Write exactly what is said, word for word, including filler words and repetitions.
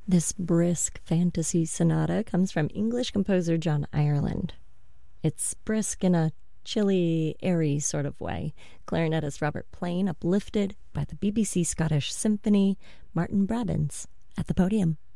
This brisk fantasy sonata comes from English composer John Ireland. It's brisk in a chilly, airy sort of way. Clarinetist Robert Plain uplifted by the B B C Scottish Symphony, Martin Brabants at the podium.